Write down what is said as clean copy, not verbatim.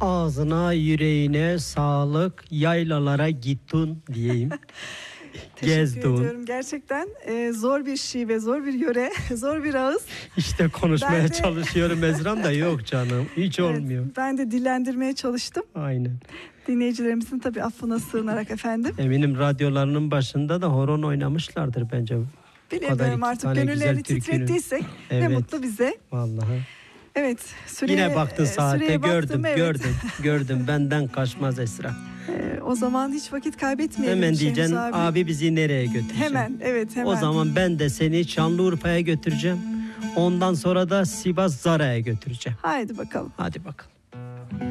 Ağzına yüreğine sağlık, yaylalara gittin diyeyim. Teşekkür ediyorum. Gerçekten zor bir şive, zor bir yöre, zor bir ağız. İşte konuşmaya çalışıyorum Ezram da yok canım. Hiç olmuyor. Ben de dillendirmeye çalıştım. Aynen. Dinleyicilerimizin tabii affına sığınarak efendim. Eminim radyolarının başında da horon oynamışlardır bence. Bilemiyorum artık gönüllerini titrettiysek ne mutlu bize. Vallahi. Evet. Yine baktın saate gördüm. Gördüm benden kaçmaz Esra. O zaman hiç vakit kaybetmeyelim. Hemen diyeceksin abi bizi nereye götüreceksin? Hemen. O zaman ben de seni Şanlıurfa'ya götüreceğim. Ondan sonra da Sivas Zara'ya götüreceğim. Haydi bakalım. Hadi bakalım.